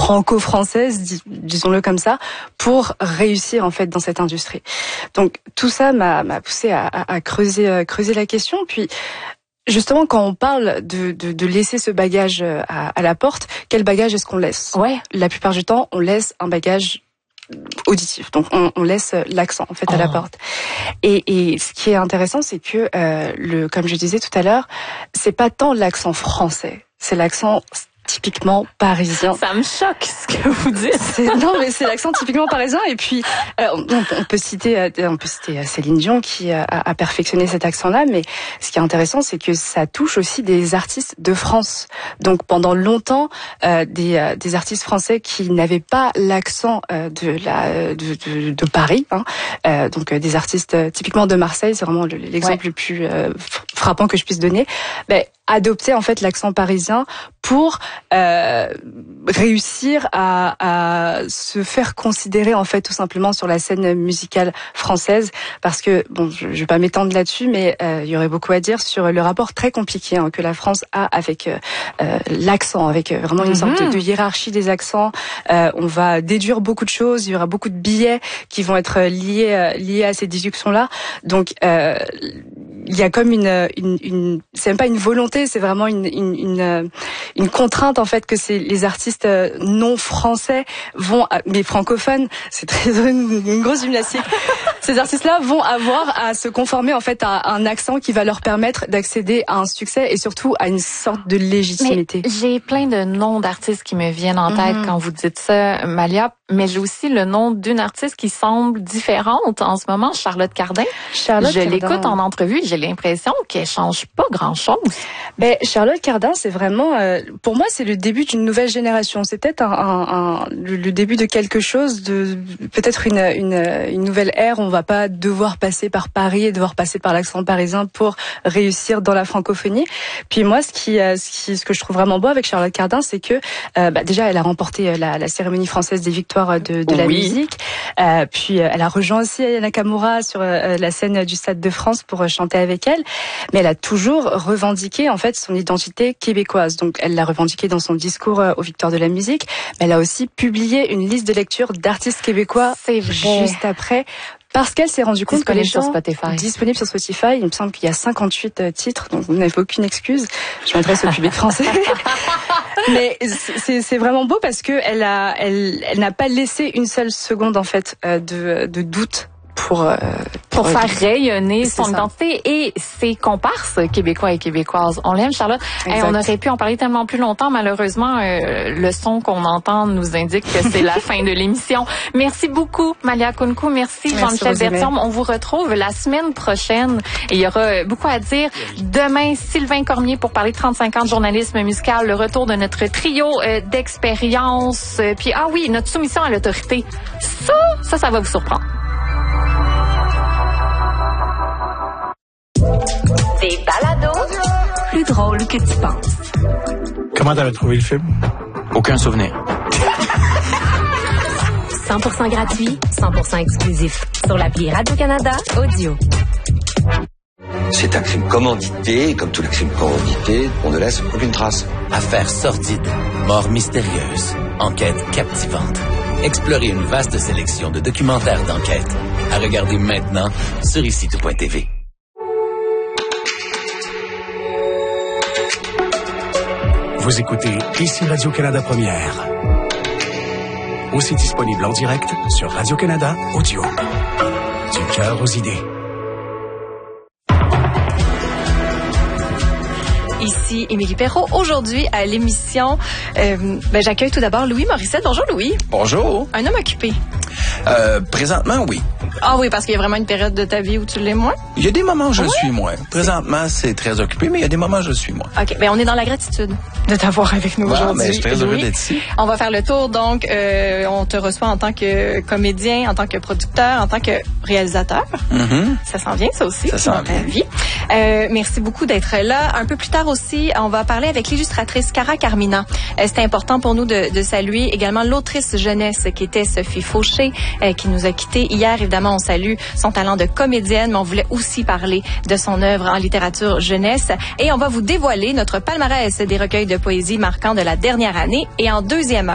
franco-française, disons-le comme ça, pour réussir en fait dans cette industrie. Donc tout ça m'a poussé à creuser la question. Puis justement, quand on parle de laisser ce bagage à la porte, quel bagage est-ce qu'on laisse ? Ouais. La plupart du temps, on laisse un bagage auditif. Donc on laisse l'accent en fait à la porte. Et ce qui est intéressant, c'est que comme je disais tout à l'heure, c'est pas tant l'accent français, c'est l'accent typiquement parisien. Ça me choque ce que vous dites. Non, mais c'est l'accent typiquement parisien. Et puis, on peut citer Céline Dion qui a perfectionné cet accent-là. Mais ce qui est intéressant, c'est que ça touche aussi des artistes de France. Donc, pendant longtemps, des artistes français qui n'avaient pas l'accent de Paris. Donc, des artistes typiquement de Marseille, c'est vraiment l'exemple le plus frappant que je puisse donner. Adopter en fait l'accent parisien pour réussir à se faire considérer en fait tout simplement sur la scène musicale française, parce que bon, je vais pas m'étendre là-dessus, mais il y aurait beaucoup à dire sur le rapport très compliqué que la France a avec l'accent, avec vraiment une sorte de hiérarchie des accents. On va déduire beaucoup de choses, il y aura beaucoup de biais qui vont être liés à ces déductions-là. Donc il y a comme c'est même pas une volonté, c'est vraiment une contrainte en fait que les artistes non français mais francophones, c'est une grosse gymnastique. Ces artistes-là vont avoir à se conformer en fait à un accent qui va leur permettre d'accéder à un succès et surtout à une sorte de légitimité. Mais j'ai plein de noms d'artistes qui me viennent en tête quand vous dites ça, Malia, mais j'ai aussi le nom d'une artiste qui semble différente en ce moment, Charlotte Cardin. Je l'écoute en entrevue, j'ai l'impression qu'elle change pas grand-chose. Charlotte Cardin, c'est vraiment, pour moi, c'est le début d'une nouvelle génération. C'est peut-être le début de quelque chose, peut-être une nouvelle ère. On va pas devoir passer par Paris et devoir passer par l'accent parisien pour réussir dans la francophonie. Puis moi, ce que je trouve vraiment beau avec Charlotte Cardin, c'est que déjà, elle a remporté la cérémonie française des victoires de la musique. Puis elle a rejoint aussi Aya Nakamura sur la scène du Stade de France pour chanter avec elle. Mais elle a toujours revendiqué en fait son identité québécoise. Donc elle l'a revendiqué dans son discours aux victoires de la musique. Mais elle a aussi publié une liste de lecture d'artistes québécois juste après. Parce qu'elle s'est rendue compte que les gens disponibles sur Spotify, il me semble qu'il y a 58 titres, donc vous n'avez aucune excuse. Je m'adresse au public français. Mais c'est vraiment beau parce que elle n'a pas laissé une seule seconde en fait de doute pour faire rayonner son identité et ses comparses québécois et québécoises. On l'aime, Charlotte. Hey, on aurait pu en parler tellement plus longtemps. Malheureusement, le son qu'on entend nous indique que c'est la fin de l'émission. Merci beaucoup, Malia Kounkou. Merci Jean-Michel Bertium. On vous retrouve la semaine prochaine et il y aura beaucoup à dire. Demain, Sylvain Cormier pour parler de 35 ans de journalisme musical, le retour de notre trio d'expérience. Puis, notre soumission à l'autorité. Ça va vous surprendre. Des balados plus drôles que tu penses. Comment t'avais trouvé le film? Aucun souvenir. 100% gratuit, 100% exclusif. Sur l'appli Radio-Canada Audio. C'est un crime commandité, comme tous les crimes commandités, on ne laisse aucune trace. Affaires sordides, morts mystérieuses, enquêtes captivantes. Explorez une vaste sélection de documentaires d'enquête. À regarder maintenant sur ici.tv. Vous écoutez Ici Radio-Canada Première. Aussi disponible en direct sur Radio-Canada Audio. Du cœur aux idées. Ici Émilie Perrault. Aujourd'hui, à l'émission, j'accueille tout d'abord Louis Morissette. Bonjour Louis. Bonjour. Un homme occupé. Présentement, oui. Ah oui, parce qu'il y a vraiment une période de ta vie où tu l'es moins? Il y a des moments où je le suis moins. Présentement, c'est très occupé, mais il y a des moments où je le suis moins. OK, on est dans la gratitude de t'avoir avec nous aujourd'hui. Je suis très heureux d'être ici. On va faire le tour, donc on te reçoit en tant que comédien, en tant que producteur, en tant que réalisateur. Ça s'en vient, ça aussi. Ça s'en vient. Vie. Merci beaucoup d'être là. Un peu plus tard aussi, on va parler avec l'illustratrice Cara Carmina. C'était important pour nous de saluer également l'autrice jeunesse qui était Sophie Fauché, qui nous a quittés hier. Évidemment, on salue son talent de comédienne, mais on voulait aussi parler de son œuvre en littérature jeunesse. Et on va vous dévoiler notre palmarès des recueils de poésie marquants de la dernière année. Et en deuxième heure,